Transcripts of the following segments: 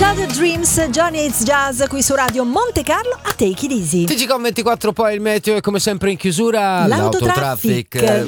Shattered Dreams, Johnny It's Jazz qui su Radio Monte Carlo a Take It Easy. TGCOM 24, poi il meteo e come sempre in chiusura l'autotraffic.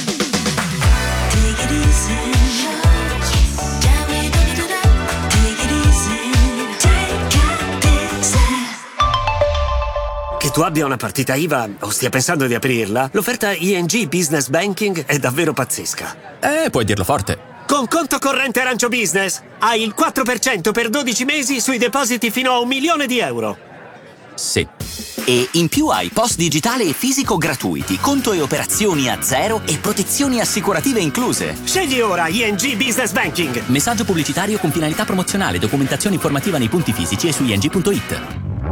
Che tu abbia una partita IVA o stia pensando di aprirla, l'offerta ING Business Banking è davvero pazzesca. Puoi dirlo forte. Con conto corrente Arancio Business hai il 4% per 12 mesi sui depositi fino a €1.000.000. Sì. E in più hai post digitale e fisico gratuiti, conto e operazioni a zero e protezioni assicurative incluse. Scegli ora ING Business Banking. Messaggio pubblicitario con finalità promozionale, documentazione informativa nei punti fisici e su ing.it.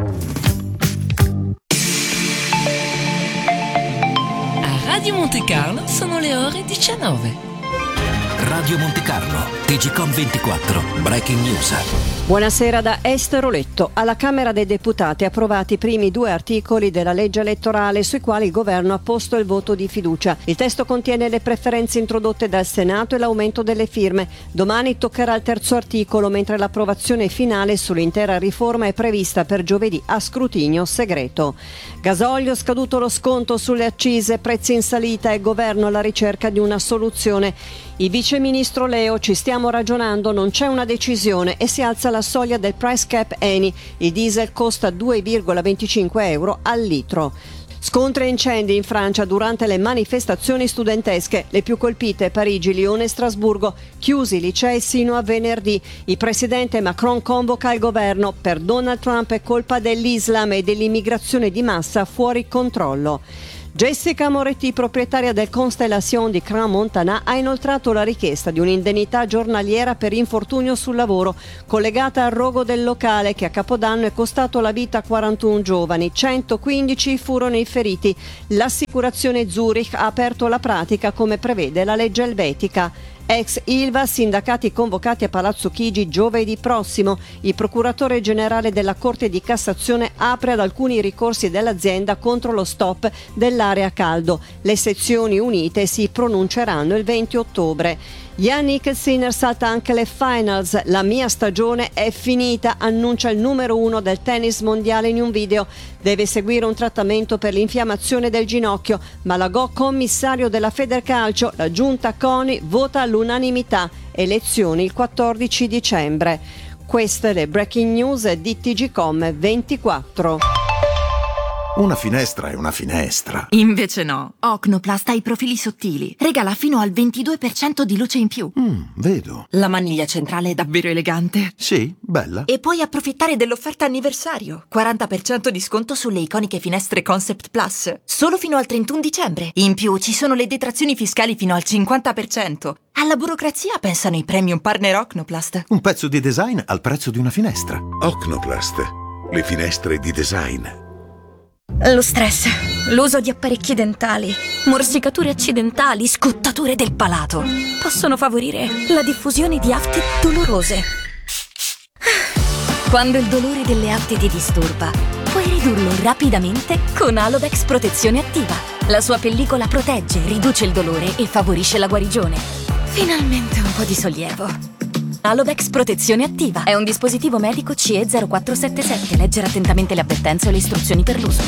A Radio Monte Carlo sono le ore 19. Radio Monte Carlo, TGCOM 24, Breaking News. Buonasera da Estero Letto. Alla Camera dei Deputati approvati i primi 2 articoli della legge elettorale sui quali il governo ha posto il voto di fiducia. Il testo contiene le preferenze introdotte dal Senato e l'aumento delle firme. Domani toccherà il terzo articolo, mentre l'approvazione finale sull'intera riforma è prevista per giovedì a scrutinio segreto. Gasolio, scaduto lo sconto sulle accise, prezzi in salita e governo alla ricerca di una soluzione. Il viceministro Leo: ci stiamo ragionando, non c'è una decisione e si alza la soglia del price cap Eni. Il diesel costa 2,25 euro al litro. Scontri e incendi in Francia durante le manifestazioni studentesche, le più colpite Parigi, Lione e Strasburgo, chiusi i licei sino a venerdì. Il presidente Macron convoca il governo: per Donald Trump è colpa dell'Islam e dell'immigrazione di massa fuori controllo. Jessica Moretti, proprietaria del Constellation di Crans-Montana, ha inoltrato la richiesta di un'indennità giornaliera per infortunio sul lavoro collegata al rogo del locale che a Capodanno è costato la vita a 41 giovani, 115 furono i feriti. L'assicurazione Zurich ha aperto la pratica come prevede la legge elvetica. Ex Ilva, sindacati convocati a Palazzo Chigi giovedì prossimo. Il procuratore generale della Corte di Cassazione apre ad alcuni ricorsi dell'azienda contro lo stop dell'area caldo. Le sezioni unite si pronunceranno il 20 ottobre. Yannick Sinner salta anche le finals. La mia stagione è finita, annuncia il numero 1 del tennis mondiale in un video. Deve seguire un trattamento per l'infiammazione del ginocchio. Malagò, commissario della Federcalcio, la giunta CONI vota all'unanimità. Elezioni il 14 dicembre. Queste le breaking news di TGCOM 24. Una finestra è una finestra. Invece no. Ocnoplast ha i profili sottili. Regala fino al 22% di luce in più. Vedo. La maniglia centrale è davvero elegante. Sì, bella. E puoi approfittare dell'offerta anniversario. 40% di sconto sulle iconiche finestre Concept Plus. Solo fino al 31 dicembre. In più ci sono le detrazioni fiscali fino al 50%. Alla burocrazia pensano i premium partner Ocnoplast. Un pezzo di design al prezzo di una finestra. Ocnoplast, le finestre di design. Lo stress, l'uso di apparecchi dentali, morsicature accidentali, scottature del palato possono favorire la diffusione di afte dolorose. Quando il dolore delle afte ti disturba, puoi ridurlo rapidamente con Alovex Protezione Attiva. La sua pellicola protegge, riduce il dolore e favorisce la guarigione. Finalmente un po' di sollievo. Alovex Protezione Attiva è un dispositivo medico CE 0477. Leggere attentamente le avvertenze o le istruzioni per l'uso.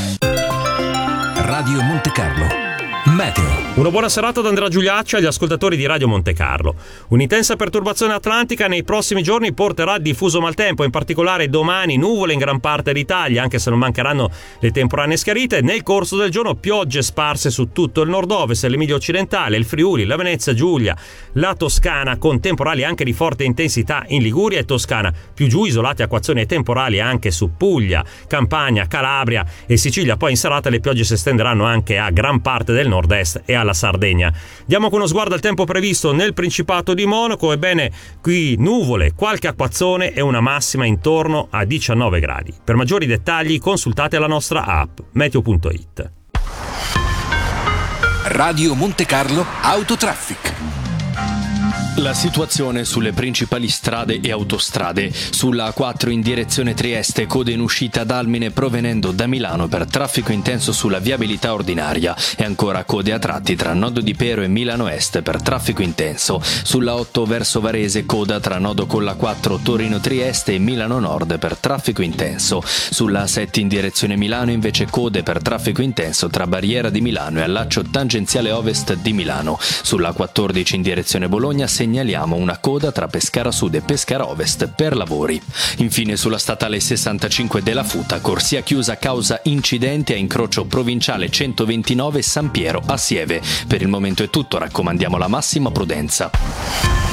Radio Monte Carlo. Meteo. Una buona serata da Andrea Giuliacci agli ascoltatori di Radio Monte Carlo. Un'intensa perturbazione atlantica nei prossimi giorni porterà diffuso maltempo, in particolare domani nuvole in gran parte d'Italia, anche se non mancheranno le temporanee schiarite. Nel corso del giorno piogge sparse su tutto il nord-ovest, l'Emilia occidentale, il Friuli, la Venezia Giulia, la Toscana, con temporali anche di forte intensità in Liguria e Toscana. Più giù isolate acquazzoni e temporali anche su Puglia, Campania, Calabria e Sicilia. Poi in serata le piogge si estenderanno anche a gran parte del nord-est e alla Sardegna. Diamo con uno sguardo al tempo previsto nel Principato di Monaco. Ebbene, qui nuvole, qualche acquazzone e una massima intorno a 19 gradi. Per maggiori dettagli consultate la nostra app meteo.it. Radio Monte Carlo Autotraffic. La situazione sulle principali strade e autostrade. Sulla A4 in direzione Trieste, code in uscita da Almine provenendo da Milano per traffico intenso sulla viabilità ordinaria e ancora code a tratti tra Nodo di Pero e Milano Est per traffico intenso. Sulla 8 verso Varese, coda tra Nodo con la 4 Torino Trieste e Milano Nord per traffico intenso. Sulla A7 in direzione Milano invece code per traffico intenso tra Barriera di Milano e allaccio tangenziale ovest di Milano. Sulla 14 in direzione Bologna segnaliamo una coda tra Pescara Sud e Pescara Ovest per lavori. Infine sulla statale 65 della Futa, corsia chiusa a causa incidente a incrocio provinciale 129 San Piero a Sieve. Per il momento è tutto, raccomandiamo la massima prudenza.